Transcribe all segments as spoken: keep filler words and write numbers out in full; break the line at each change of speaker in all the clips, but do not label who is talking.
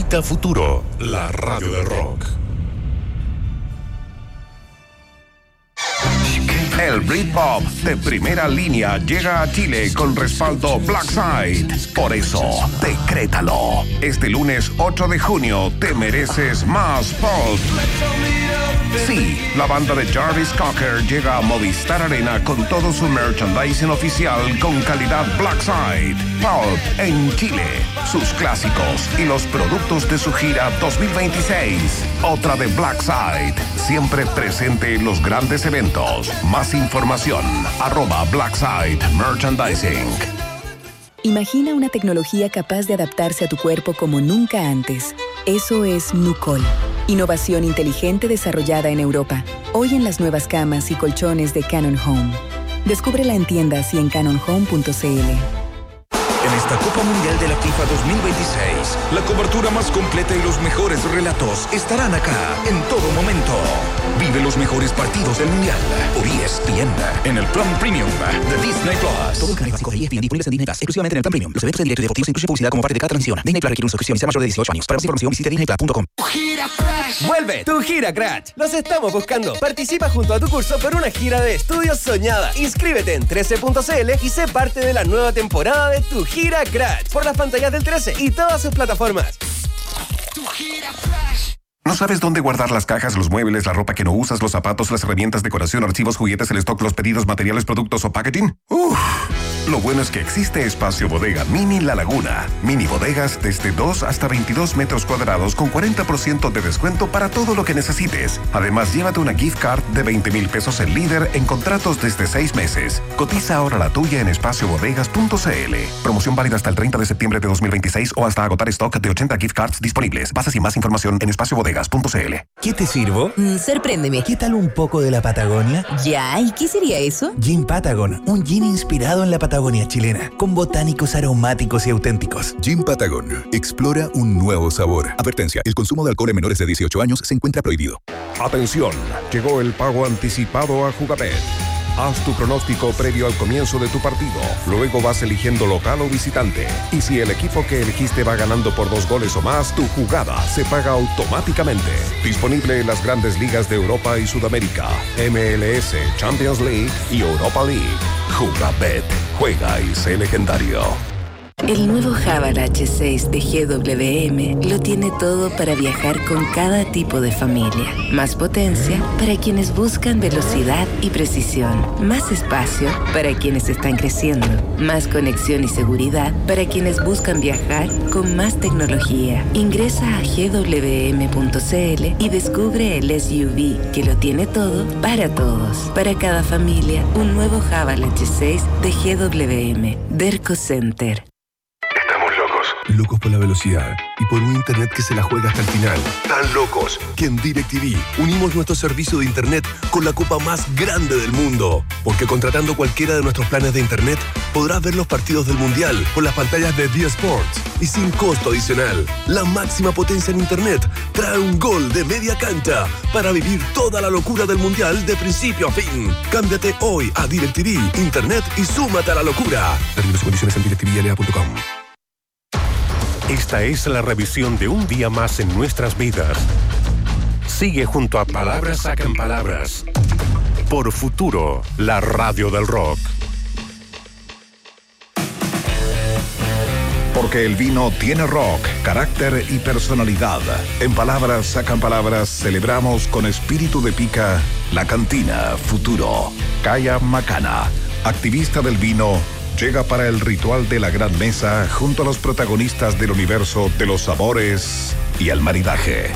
Cantita Futuro, la radio del rock.
El Britpop de primera línea llega a Chile con respaldo Blackside. Por eso, decrétalo. Este lunes ocho de junio te mereces más pop. Sí, la banda de Jarvis Cocker llega a Movistar Arena con todo su merchandising oficial con calidad Blackside. Pulp en Chile, sus clásicos y los productos de su gira dos mil veintiséis. Otra de Blackside, siempre presente en los grandes eventos. Más información, arroba Blackside Merchandising.
Imagina una tecnología capaz de adaptarse a tu cuerpo como nunca antes. Eso es Nucol. Innovación inteligente desarrollada en Europa. Hoy en las nuevas camas y colchones de Canon Home. Descúbrela en tiendas y en canon home punto c l.
En esta Copa Mundial de la FIFA dos mil veintiséis, la cobertura más completa y los mejores relatos estarán acá en todo momento. Vive los mejores partidos del Mundial por E S P N en el Plan Premium de Disney Plus.
Todo el canal básico de E S P N disponibles en Disney Plus, exclusivamente en el Plan Premium. Los eventos en directo y deportivos incluyen publicidad como parte de cada transmisión. Disney Plus requiere una suscripción y sea mayor de dieciocho años. Para más información visita disney plus punto com.
¡Vuelve tu gira Crash! Los estamos buscando. Participa junto a tu curso por una gira de estudios soñada. Inscríbete en trece punto c l y sé parte de la nueva temporada de tu gira Crash por las pantallas del trece y todas sus plataformas.
Tu gira Crash. ¿No sabes dónde guardar las cajas, los muebles, la ropa que no usas, los zapatos, las herramientas, decoración, archivos, juguetes, el stock, los pedidos, materiales, productos o packaging? ¡Uf! Lo bueno es que existe Espacio Bodega Mini La Laguna. Mini bodegas desde dos hasta veintidós metros cuadrados con cuarenta por ciento de descuento para todo lo que necesites. Además, llévate una gift card de veinte mil pesos en Líder en contratos desde seis meses. Cotiza ahora la tuya en espacio bodegas punto c l. Promoción válida hasta el treinta de septiembre de dos mil veintiséis o hasta agotar stock de ochenta gift cards disponibles. Bases y más información en espacio bodegas punto c l.
¿Qué te sirvo?
Mm, sorpréndeme.
¿Qué tal un poco de la Patagonia?
Ya, ¿y qué sería eso?
Gin Patagon, un gin inspirado en la Patagonia chilena, con botánicos aromáticos y auténticos.
Gin Patagon, explora un nuevo sabor. Advertencia, el consumo de alcohol en menores de dieciocho años se encuentra prohibido.
Atención, llegó el pago anticipado a Jugabet. Haz tu pronóstico previo al comienzo de tu partido. Luego vas eligiendo local o visitante. Y si el equipo que elegiste va ganando por dos goles o más, tu jugada se paga automáticamente. Disponible en las grandes ligas de Europa y Sudamérica, M L S, Champions League y Europa League. Jugabet. Juega y sé legendario.
El nuevo Haval H seis de G W M lo tiene todo para viajar con cada tipo de familia. Más potencia para quienes buscan velocidad y precisión. Más espacio para quienes están creciendo. Más conexión y seguridad para quienes buscan viajar con más tecnología. Ingresa a g w m punto c l y descubre el S U V que lo tiene todo para todos. Para cada familia, un nuevo Haval H seis de G W M. Derco Center.
Locos por la velocidad y por un internet que se la juega hasta el final. Tan locos que en DirecTV unimos nuestro servicio de internet con la copa más grande del mundo. Porque contratando cualquiera de nuestros planes de internet, podrás ver los partidos del Mundial con las pantallas de D Sports y sin costo adicional. La máxima potencia en internet trae un gol de media cancha para vivir toda la locura del Mundial de principio a fin. Cámbiate hoy a DirecTV Internet y súmate a la locura. Términos y condiciones en directivi l a punto com.
Esta es la revisión de un día más en nuestras vidas. Sigue junto a Palabras Sacan Palabras. Por Futuro, la radio del rock.
Porque el vino tiene rock, carácter y personalidad. En Palabras Sacan Palabras celebramos con espíritu de pica la cantina Futuro. Kaya Macana, activista del vino, llega para el ritual de la gran mesa junto a los protagonistas del universo de los sabores y el maridaje.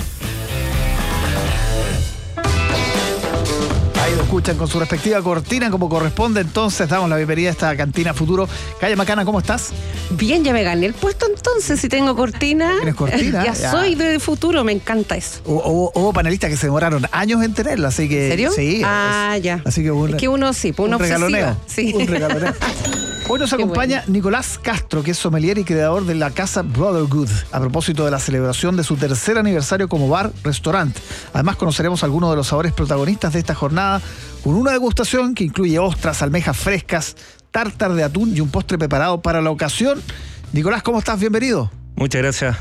Ahí lo escuchan con su respectiva cortina como corresponde. Entonces damos la bienvenida a esta cantina Futuro. Kaya Macana, ¿cómo estás?
Bien, ya me gané el puesto entonces. Si tengo cortina,
¿tienes cortina?
ya, ya soy de Futuro, me encanta eso.
Hubo, hubo panelistas que se demoraron años en tenerla, así que...
¿En serio?
Sí.
Ah,
es,
ya.
Así que, un,
es que uno sí, pues uno
un regaloneo.
Sí.
Un regaloneo. Hoy nos acompaña bueno. Nicolás Castro, que es sommelier y creador de la Casa Brotherhood, a propósito de la celebración de su tercer aniversario como bar-restaurante. Además, conoceremos algunos de los sabores protagonistas de esta jornada, con una degustación que incluye ostras, almejas frescas, tártar de atún y un postre preparado para la ocasión. Nicolás, ¿cómo estás? Bienvenido.
Muchas gracias.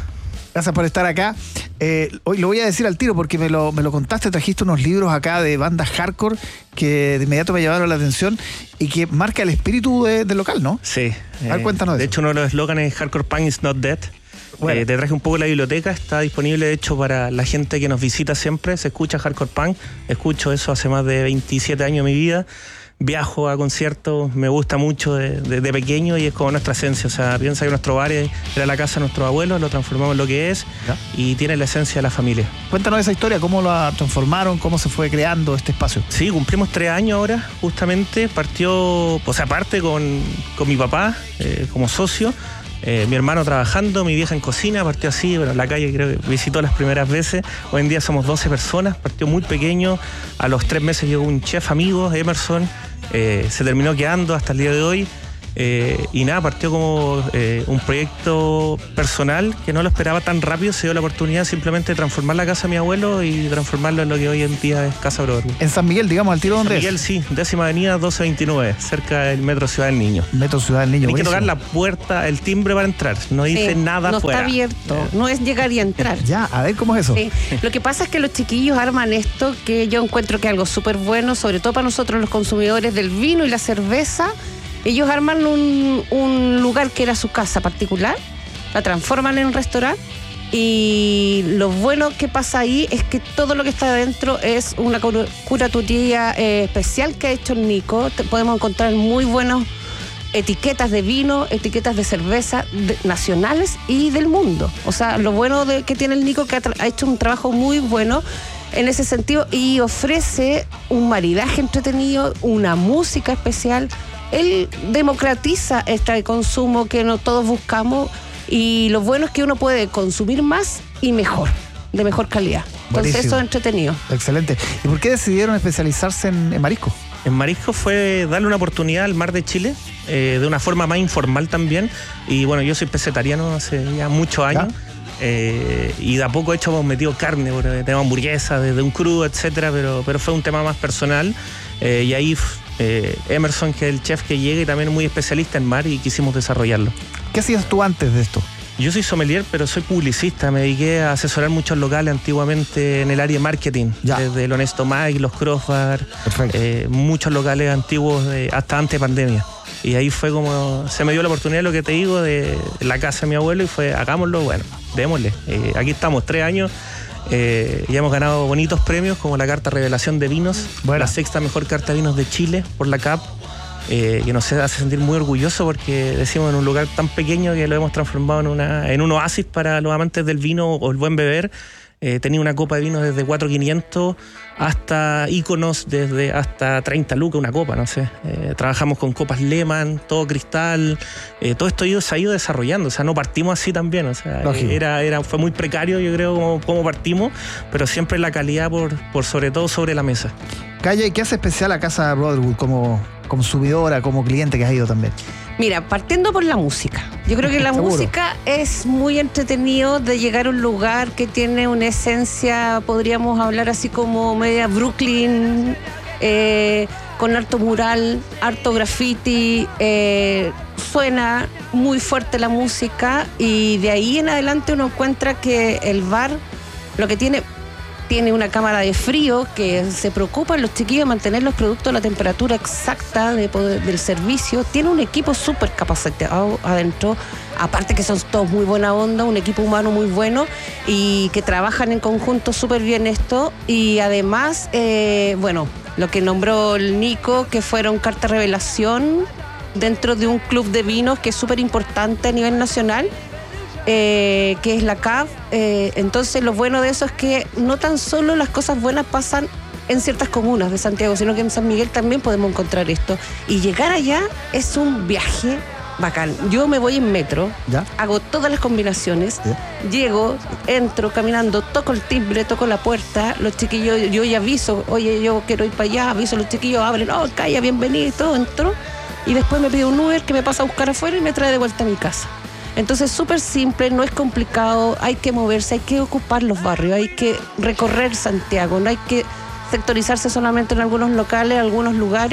Gracias por estar acá. Eh, hoy lo voy a decir al tiro porque me lo, me lo contaste, trajiste unos libros acá de bandas hardcore que de inmediato me llamaron la atención y que marca el espíritu de, del local, ¿no?
Sí.
A ver, cuéntanos de
De
eso.
hecho, uno de los eslóganes es Hardcore Punk is not dead. Bueno. Eh, te traje un poco la biblioteca, está disponible de hecho para la gente que nos visita siempre. Se escucha Hardcore Punk, escucho eso hace más de veintisiete años de mi vida. Viajo a conciertos, me gusta mucho de, de, de pequeño y es como nuestra esencia. O sea, piensa que nuestro bar era la casa de nuestros abuelos, lo transformamos en lo que es ¿Ya? Y tiene la esencia de la familia.
Cuéntanos esa historia, cómo la transformaron, cómo se fue creando este espacio.
Sí, cumplimos tres años ahora, justamente. Partió, o sea, aparte con, con mi papá eh, como socio. Eh, mi hermano trabajando, mi vieja en cocina, partió así, bueno, en la calle creo que visitó las primeras veces. Hoy en día somos doce personas, partió muy pequeño. A los tres meses llegó un chef amigo, Emerson, eh, se terminó quedando hasta el día de hoy. Eh, y nada, partió como eh, un proyecto personal que no lo esperaba tan rápido. Se dio la oportunidad simplemente de transformar la casa de mi abuelo y transformarlo en lo que hoy en día es Casa Brotherhood.
En San Miguel, digamos, al tiro, ¿dónde
San Miguel,
es?
sí, décima avenida doce veintinueve, cerca del Metro Ciudad del Niño.
Metro Ciudad del Niño.
Hay que tocar la puerta, el timbre para entrar, no dice
sí,
nada
no
afuera.
No está abierto, no es llegar y entrar.
Ya, a ver, ¿cómo es eso?
Sí. Lo que pasa es que los chiquillos arman esto, que yo encuentro que es algo súper bueno, sobre todo para nosotros los consumidores del vino y la cerveza. Ellos arman un, un lugar que era su casa particular, la transforman en un restaurante y lo bueno que pasa ahí es que todo lo que está adentro es una curatoría eh, especial que ha hecho el Nico. Te podemos encontrar muy buenas etiquetas de vino, etiquetas de cerveza de, nacionales y del mundo. O sea, lo bueno de, que tiene el Nico que ha, ha hecho un trabajo muy bueno en ese sentido y ofrece un maridaje entretenido, una música especial. Él democratiza este consumo que no todos buscamos y lo bueno es que uno puede consumir más y mejor, de mejor calidad. Entonces Buenísimo. Eso es entretenido.
Excelente. ¿Y por qué decidieron especializarse en, en marisco?
En marisco fue darle una oportunidad al mar de Chile, eh, de una forma más informal también. Y bueno, yo soy pesetariano hace ya muchos años. Eh, y de a poco he hecho, hemos metido carne, porque tenemos hamburguesas, desde un crudo, etcétera, pero, pero fue un tema más personal. Eh, y ahí eh, Emerson, que es el chef que llega y también muy especialista en mar, y quisimos desarrollarlo.
¿Qué hacías tú antes de esto?
Yo soy sommelier, pero soy publicista. Me dediqué a asesorar muchos locales antiguamente en el área de marketing. Ya. Desde el Honesto Mike, los Crossbar, eh, muchos locales antiguos de, hasta antes de pandemia. Y ahí fue como se me dio la oportunidad, lo que te digo, de la casa de mi abuelo y fue, hagámoslo, bueno, démosle. Eh, aquí estamos, tres años. Eh, ya hemos ganado bonitos premios como la carta Revelación de Vinos, bueno. La sexta mejor carta de vinos de Chile por la C A P. Eh, que nos hace sentir muy orgulloso porque decimos en un lugar tan pequeño que lo hemos transformado en, una, en un oasis para los amantes del vino o el buen beber. Eh, tenía una copa de vino desde cuatro mil quinientos hasta íconos desde hasta treinta lucas una copa, no sé. Eh, trabajamos con copas Lehmann, todo cristal, eh, todo esto se ha ido desarrollando, o sea, no partimos así también, o sea, era, era, fue muy precario, yo creo, como, como partimos, pero siempre la calidad por, por sobre todo sobre la mesa.
Calle, ¿qué hace especial a Casa Brotherhood como consumidora, como cliente que has ido también?
Mira, partiendo por la música. Yo creo que la música es muy entretenido de llegar a un lugar que tiene una esencia, podríamos hablar así como media Brooklyn, eh, con harto mural, harto graffiti, eh, suena muy fuerte la música y de ahí en adelante uno encuentra que el bar lo que tiene... Tiene una cámara de frío que se preocupan los chiquillos de mantener los productos a la temperatura exacta de poder, del servicio. Tiene un equipo súper capacitado adentro, aparte que son todos muy buena onda, un equipo humano muy bueno y que trabajan en conjunto súper bien esto. Y además, eh, bueno, lo que nombró el Nico, que fueron carta revelación dentro de un club de vinos que es súper importante a nivel nacional. Eh, que es la C A V, eh, entonces lo bueno de eso es que no tan solo las cosas buenas pasan en ciertas comunas de Santiago, sino que en San Miguel también podemos encontrar esto. Y llegar allá es un viaje bacán. Yo me voy en metro, ¿ya? Hago todas las combinaciones, ¿ya? Llego, entro caminando, toco el timbre, toco la puerta, los chiquillos, yo ya aviso, oye, yo quiero ir para allá, aviso, los chiquillos abren, oh, calla, bienvenido, y todo, entro, y después me pido un Uber que me pasa a buscar afuera y me trae de vuelta a mi casa. Entonces, súper simple, no es complicado, hay que moverse, hay que ocupar los barrios, hay que recorrer Santiago, no hay que sectorizarse solamente en algunos locales, algunos lugares,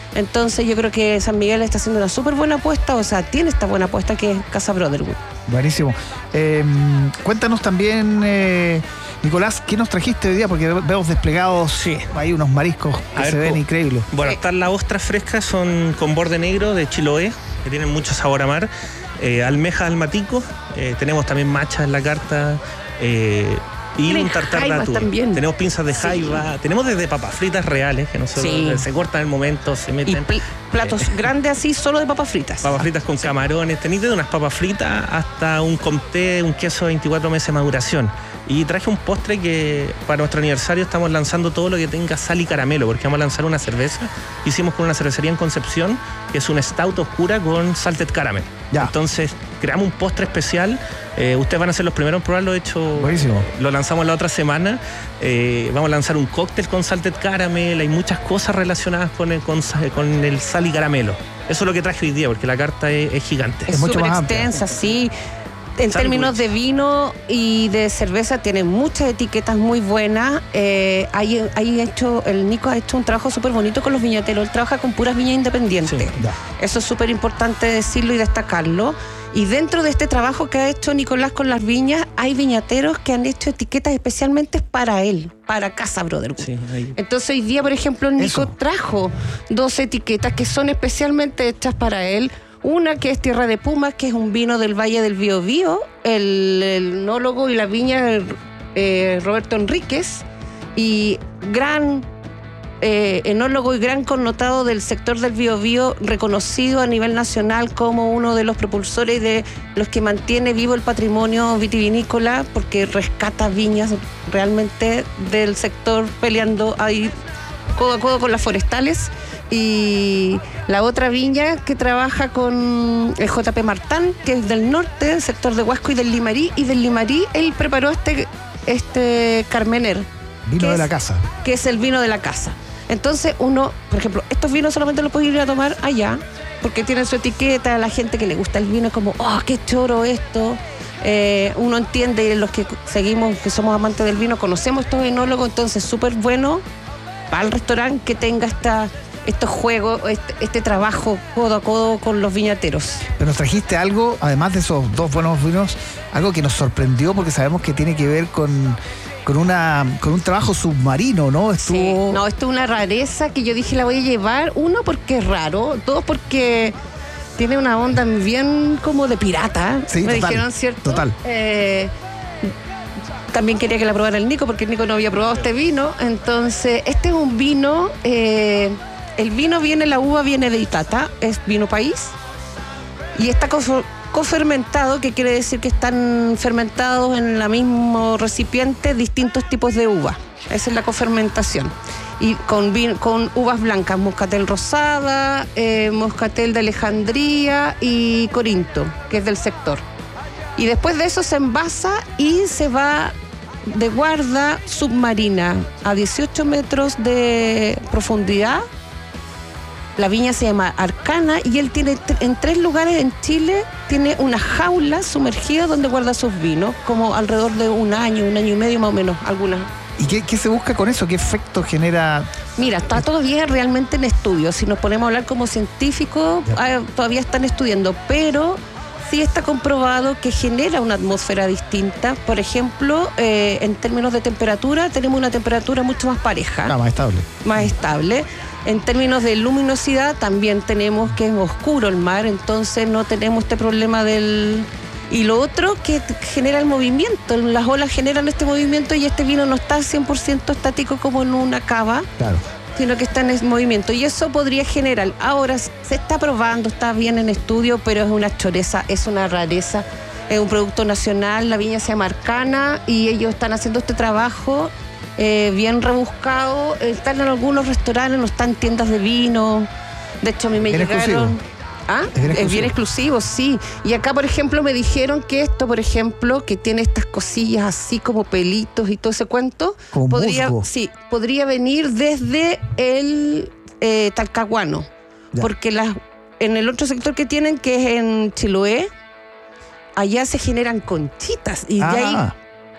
Entonces yo creo que San Miguel está haciendo una súper buena apuesta, o sea, tiene esta buena apuesta que es Casa Brotherwood.
Buenísimo. Eh, cuéntanos también, eh, Nicolás, ¿qué nos trajiste hoy día? Porque vemos desplegados, sí, hay unos mariscos que se ven increíbles.
Bueno, están las ostras frescas, son con borde negro de Chiloé, que tienen mucho sabor a mar. Eh, almejas al matico, eh, tenemos también machas en la carta. Eh, Y un tartar de atún. También. Tenemos pinzas de jaiba, sí. Tenemos desde papas fritas reales, que no se, sí. se cortan en el momento, se meten.
Y pl- platos eh, grandes así, solo de papas fritas.
Papas fritas con sí. camarones, tenéis desde unas papas fritas hasta un comté, un queso de veinticuatro meses de maduración. Y traje un postre que para nuestro aniversario estamos lanzando todo lo que tenga sal y caramelo, porque vamos a lanzar una cerveza. Hicimos con una cervecería en Concepción, que es una stout oscura con salted caramel. Ya. Entonces creamos un postre especial. Eh, ustedes van a ser los primeros en probarlo. De hecho, buenísimo. Lo lanzamos la otra semana. Eh, vamos a lanzar un cóctel con salted caramel. Hay muchas cosas relacionadas con el, con, con el sal y caramelo. Eso es lo que traje hoy día, porque la carta es, es gigante.
Es, es súper extensa, sí. En términos de vino y de cerveza tiene muchas etiquetas muy buenas. Eh, hay, hay hecho, el Nico ha hecho un trabajo súper bonito con los viñateros. Él trabaja con puras viñas independientes. Sí, eso es súper importante decirlo y destacarlo. Y dentro de este trabajo que ha hecho Nicolás con las viñas, hay viñateros que han hecho etiquetas especialmente para él, para Casa Brotherwood. Sí, entonces hoy día, por ejemplo, el Nico eso. trajo dos etiquetas que son especialmente hechas para él. Una que es Tierra de Pumas, que es un vino del Valle del Biobío, el, el enólogo y la viña eh, Roberto Enríquez, y gran eh, enólogo y gran connotado del sector del Biobío, reconocido a nivel nacional como uno de los propulsores de los que mantiene vivo el patrimonio vitivinícola, porque rescata viñas realmente del sector, peleando ahí codo a codo con las forestales. Y la otra viña que trabaja con el J P Martán, que es del norte, del sector de Huasco y del Limarí, y del Limarí él preparó este, este Carmener.
Vino de
es,
la casa.
Que es el vino de la casa. Entonces uno, por ejemplo, estos vinos solamente los puede ir a tomar allá, porque tienen su etiqueta, la gente que le gusta el vino es como, oh, qué choro esto. Eh, uno entiende, los que seguimos, que somos amantes del vino, conocemos estos enólogos, entonces súper bueno para el restaurante que tenga esta... estos juegos, este, este trabajo codo a codo con los viñateros.
Pero nos trajiste algo, además de esos dos buenos vinos, algo que nos sorprendió porque sabemos que tiene que ver con, con, una, con un trabajo submarino, ¿no? Estuvo...
Sí, no, esto es una rareza que yo dije la voy a llevar. Uno, porque es raro. Dos, porque tiene una onda bien como de pirata.
Sí,
me
total,
dijeron, ¿cierto?
Total.
Eh, también quería que la probara el Nico, porque el Nico no había probado este vino. Entonces, este es un vino... Eh, el vino viene, la uva viene de Itata, es vino país, y está cofermentado, que quiere decir que están fermentados en el mismo recipiente distintos tipos de uva. Esa es la cofermentación. Y con, vino, con uvas blancas, moscatel rosada, eh, moscatel de Alejandría y Corinto, que es del sector. Y después de eso se envasa y se va de guarda submarina a dieciocho metros de profundidad. La viña se llama Arcana y él tiene en tres lugares en Chile, tiene una jaula sumergida donde guarda sus vinos, como alrededor de un año, un año y medio más o menos, algunas.
¿Y qué, qué se busca con eso? ¿Qué efecto genera?
Mira, está todavía realmente en estudio. Si nos ponemos a hablar como científicos, eh, todavía están estudiando, pero sí está comprobado que genera una atmósfera distinta. Por ejemplo, eh, en términos de temperatura, tenemos una temperatura mucho más pareja.
Ah, más estable.
Más estable. En términos de luminosidad, también tenemos que es oscuro el mar, entonces no tenemos este problema del... Y lo otro que genera el movimiento, las olas generan este movimiento y este vino no está cien por ciento estático como en una cava, claro, sino que está en movimiento. Y eso podría generar, ahora se está probando, está bien en estudio, pero es una choreza, es una rareza, es un producto nacional, la viña se llama Arcana y ellos están haciendo este trabajo eh, bien rebuscado, están en algunos restaurantes, no están en tiendas de vino, de hecho a mí me
bien
llegaron...
Exclusivo.
¿Ah? Es bien, es bien exclusivo, sí. Y acá, por ejemplo, me dijeron que esto, por ejemplo, que tiene estas cosillas así como pelitos y todo ese cuento,
como
podría,
musgo.
sí, podría venir desde el eh, Talcahuano, ya. Porque las, en el otro sector que tienen, que es en Chiloé, allá se generan conchitas y
ah.
de ahí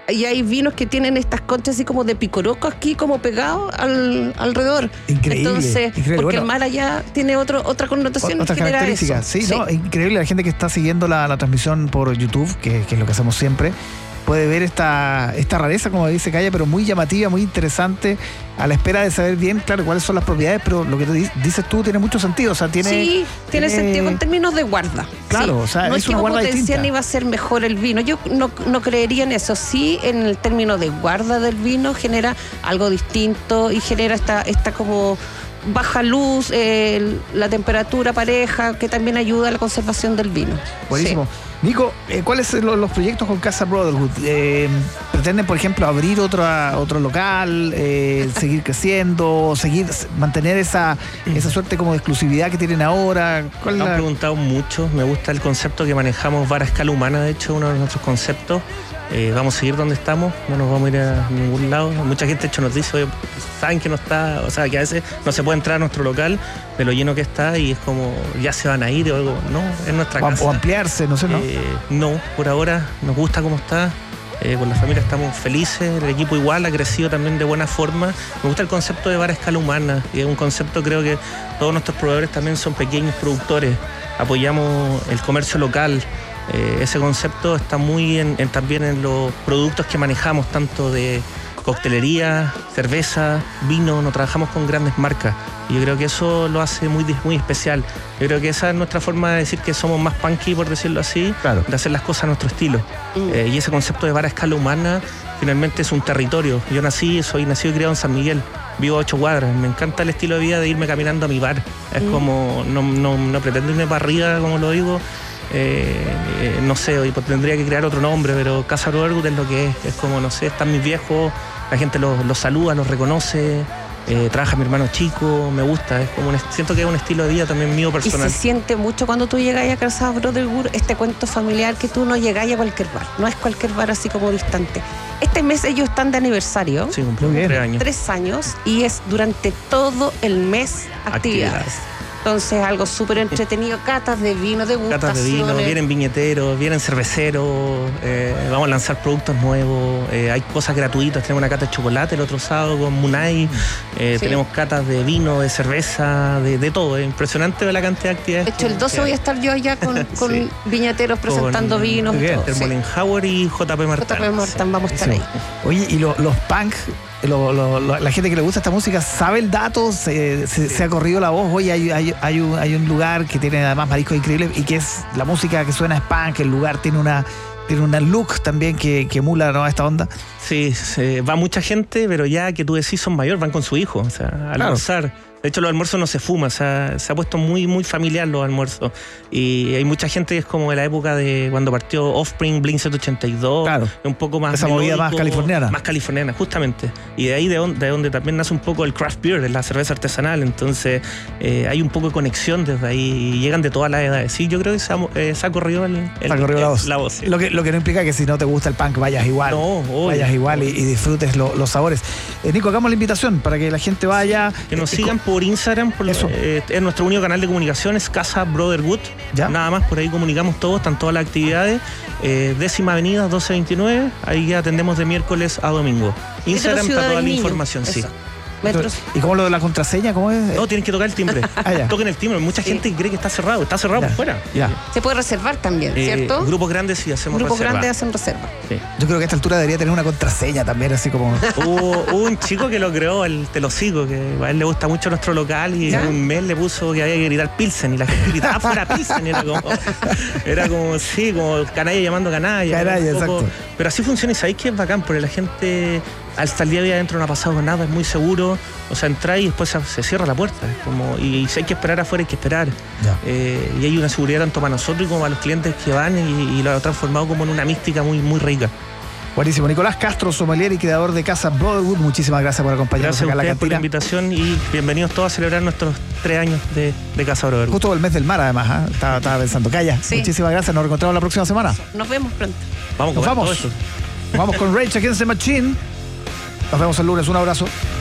y hay vinos que tienen estas conchas así como de picoroco aquí como pegado al, alrededor.
Increíble.
Entonces,
increíble.
porque
Bueno,
el mar allá tiene otro, otra connotación.
otras características. Sí,
sí.
no, increíble. La gente que está siguiendo la, la transmisión por YouTube, que, que es lo que hacemos siempre, puede ver esta, esta rareza, como dice Calle, pero muy llamativa, muy interesante, a la espera de saber bien, claro, cuáles son las propiedades, pero lo que te dices tú tiene mucho sentido, o sea, tiene...
Sí, tiene,
tiene
sentido en términos de guarda.
Claro,
sí.
o sea,
no
es
es que
una
como
guarda
te decía,
distinta.
ni va a ser mejor el vino. Yo no, no creería en eso. Sí, en el término de guarda del vino genera algo distinto y genera esta, esta como baja luz, eh, la temperatura pareja, que también ayuda a la conservación del vino.
Buenísimo.
Sí.
Nico, eh, ¿cuáles son los, los proyectos con Casa Brotherhood? Eh, ¿Pretenden, por ejemplo, abrir otra, otro local, eh, seguir creciendo, seguir mantener esa, esa suerte como de exclusividad que tienen ahora? ¿Cuál
Me han
la...
preguntado mucho, me gusta el concepto que manejamos, bar a escala humana, de hecho, uno de nuestros conceptos. Eh, vamos a seguir donde estamos, no nos vamos a ir a ningún lado. Mucha gente de hecho nos dice, oye, saben que no está, o sea, que a veces no se puede entrar a nuestro local de lo lleno que está y es como, ya se van a ir o algo. No, es nuestra
o,
casa.
O ampliarse, no sé, ¿no?
Eh, no, por ahora nos gusta cómo está. Eh, con la familia estamos felices, el equipo igual ha crecido también de buena forma. Me gusta el concepto de bar a escala humana y es un concepto, creo que todos nuestros proveedores también son pequeños productores, apoyamos el comercio local. Eh, ese concepto está muy en, en, también en los productos que manejamos, tanto de coctelería, cerveza, vino, no trabajamos con grandes marcas y yo creo que eso lo hace muy, muy especial. Yo creo que esa es nuestra forma de decir que somos más punky, por decirlo así,
claro,
de hacer las cosas a nuestro estilo.
Mm.
Eh, y ese concepto de bar a escala humana finalmente es un territorio. Yo nací, soy nacido y criado en San Miguel, vivo a ocho cuadras, me encanta el estilo de vida de irme caminando a mi bar. Es mm. como, no, no, no pretendo irme para arriba, como lo digo. Eh, eh, no sé, hoy tendría que crear otro nombre, pero Casa Brotherhood es lo que es. Es como, no sé, están mis viejos, la gente los, los saluda, los reconoce, eh, trabaja mi hermano chico, me gusta, es como un, siento que es un estilo de vida también mío personal.
Y se siente mucho cuando tú llegas a Casa Brotherhood, este cuento familiar que tú no llegas a cualquier bar, no es cualquier bar así como distante. Este mes ellos están de aniversario.
Sí, cumplimos tres años.
Tres años y es durante todo el mes actividades. actividades. Entonces, algo súper entretenido, catas de vino, degustaciones.
Catas de vino, vienen viñeteros, vienen cerveceros, eh, vamos a lanzar productos nuevos, eh, hay cosas gratuitas, tenemos una cata de chocolate el otro sábado con Munay, eh, sí. tenemos catas de vino, de cerveza, de, de todo, es impresionante la cantidad de actividades.
De hecho, el doce voy a estar yo allá con, con sí. viñeteros presentando con, vinos.
Termolenhauer sí. y J P Martán.
J P Martán, sí. vamos a estar sí. ahí.
Oye, y lo, los punk... Lo, lo, lo, la gente que le gusta esta música sabe el dato, se, se, sí. se ha corrido la voz. Hoy hay, hay, hay, un, hay un lugar que tiene además mariscos increíbles y que es la música que suena es punk. El lugar tiene una tiene una look también que, que emula, ¿no?, esta onda.
Sí, se, va mucha gente, pero ya que tú decís son mayores, van con su hijo, o sea, a almorzar. Claro. De hecho, los almuerzos no se fuman, o sea, se ha puesto muy, muy familiar los almuerzos. Y hay mucha gente que es como de la época de cuando partió Offspring, Blink ciento ochenta y dos.
Claro.
Un poco más
esa movida más californiana.
Más californiana, justamente. Y de ahí de donde, de donde también nace un poco el craft beer, la cerveza artesanal. Entonces, eh, hay un poco de conexión desde ahí y llegan de todas las edades. Sí, yo creo que se ha, eh, se ha corrido, el, el,
se ha corrido el, la voz.
La voz sí.
lo, que, lo que no implica que si no te gusta el punk vayas igual.
No, obvio,
vayas igual y, y disfrutes lo, los sabores. Eh, Nico, hagamos la invitación para que la gente vaya.
Que nos
eh,
sigan con... por Instagram, por Eh, es nuestro único canal de comunicación, es Casa Brotherhood. ¿Ya? Nada más, por ahí comunicamos todos, están todas las actividades. Eh, décima avenida doce veintinueve, ahí ya atendemos de miércoles a domingo. Instagram está toda la niño. información, Eso. sí.
Metros.
¿Y cómo lo de la contraseña? ¿Cómo es?
No, tienen que tocar el timbre. ah, ya. Toquen el timbre. Mucha sí. gente cree que está cerrado. Está cerrado
ya.
por fuera.
Ya.
Se puede reservar también, eh, ¿cierto?
Grupos grandes sí hacemos
grupos
reserva.
Grupos grandes hacen reserva.
Sí.
Yo creo que a esta altura debería tener una contraseña también, así como...
Hubo, hubo un chico que lo creó, el Te lo sigo, que a él le gusta mucho nuestro local y ¿ya? en un mes le puso que había que gritar Pilsen y la gente gritaba fuera Pilsen. Era como, era como, sí, como canalla llamando canalla.
Canalla, exacto.
Pero así funciona y sabéis que es bacán, porque la gente... Hasta el día de hoy adentro no ha pasado nada, es muy seguro. O sea, entra y después se, se cierra la puerta. Es como, y, y si hay que esperar afuera, hay que esperar. Eh, y hay una seguridad tanto para nosotros como para los clientes que van y, y lo ha transformado como en una mística muy, muy rica.
Buenísimo. Nicolás Castro, sommelier y creador de Casa Brotherhood, muchísimas gracias por acompañarnos
gracias
acá en la
cantina. Gracias por la invitación y bienvenidos todos a celebrar nuestros tres años de, de Casa Brotherhood.
Justo el mes del mar, además, ¿eh? estaba, estaba pensando. Calla, sí. muchísimas gracias. Nos reencontramos la próxima semana.
Nos vemos pronto.
Vamos,
Nos vamos. Nos vamos con Rage Against the Machine. Nos vemos el lunes. Un abrazo.